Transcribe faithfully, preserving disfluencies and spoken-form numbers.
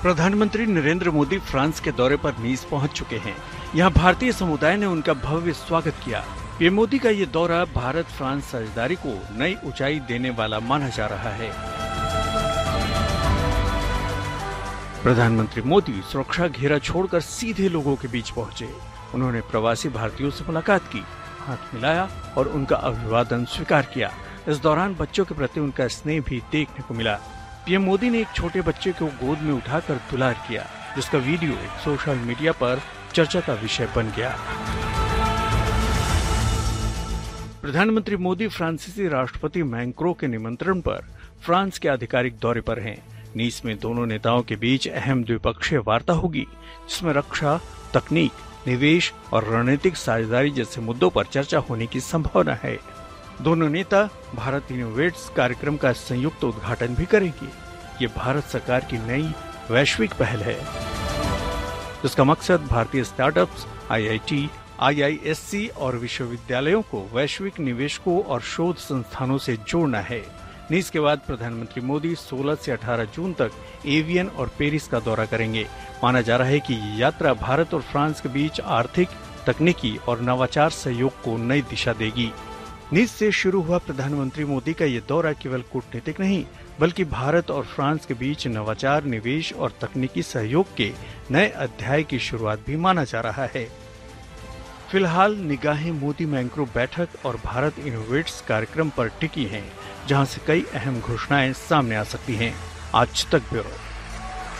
प्रधानमंत्री नरेंद्र मोदी फ्रांस के दौरे पर नीस पहुंच चुके हैं। यहां भारतीय समुदाय ने उनका भव्य स्वागत किया। पीएम मोदी का ये दौरा भारत फ्रांस साझेदारी को नई ऊंचाई देने वाला माना जा रहा है। प्रधानमंत्री मोदी सुरक्षा घेरा छोड़कर सीधे लोगों के बीच पहुंचे। उन्होंने प्रवासी भारतीयों से मुलाकात की, हाथ मिलाया और उनका अभिवादन स्वीकार किया। इस दौरान बच्चों के प्रति उनका स्नेह भी देखने को मिला। पीएम मोदी ने एक छोटे बच्चे को गोद में उठाकर दुलार किया, जिसका वीडियो सोशल मीडिया पर चर्चा का विषय बन गया। प्रधानमंत्री मोदी फ्रांसीसी राष्ट्रपति मैक्रों के निमंत्रण पर फ्रांस के आधिकारिक दौरे पर हैं। नीस में दोनों नेताओं के बीच अहम द्विपक्षीय वार्ता होगी, जिसमें रक्षा, तकनीक, निवेश और रणनीतिक साझेदारी जैसे मुद्दों पर चर्चा होने की संभावना है। दोनों नेता भारत इनोवेट्स कार्यक्रम का संयुक्त उद्घाटन भी करेंगे। ये भारत सरकार की नई वैश्विक पहल है, जिसका मकसद भारतीय स्टार्टअप्स, आईआईटी, आईआईएससी और विश्वविद्यालयों को वैश्विक निवेशकों और शोध संस्थानों से जोड़ना है। नीस के बाद प्रधानमंत्री मोदी सोलह से अठारह जून तक एवियन और पेरिस का दौरा करेंगे। माना जा रहा है कि ये यात्रा भारत और फ्रांस के बीच आर्थिक, तकनीकी और नवाचार सहयोग को नई दिशा देगी। नीस से शुरू हुआ प्रधानमंत्री मोदी का ये दौरा केवल कूटनीतिक नहीं, बल्कि भारत और फ्रांस के बीच नवाचार, निवेश और तकनीकी सहयोग के नए अध्याय की शुरुआत भी माना जा रहा है। फिलहाल निगाहें मोदी मैक्रों बैठक और भारत इनोवेट्स कार्यक्रम पर टिकी हैं, जहां से कई अहम घोषणाएं सामने आ सकती हैं। आज तक ब्यूरो।